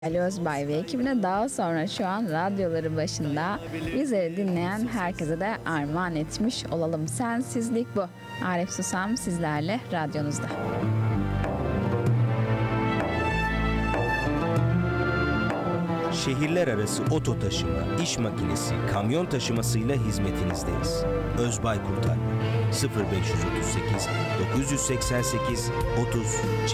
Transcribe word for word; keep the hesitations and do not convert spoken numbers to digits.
Ali Özbay ve ekibine daha sonra şu an radyoları başında bizleri dinleyen herkese de armağan etmiş olalım. Sensizlik bu. Arif Susam sizlerle radyonuzda. Şehirler arası oto taşıma, iş makinesi, kamyon taşımasıyla hizmetinizdeyiz. Özbay Kurtarma sıfır beş otuz sekiz dokuz seksen sekiz otuz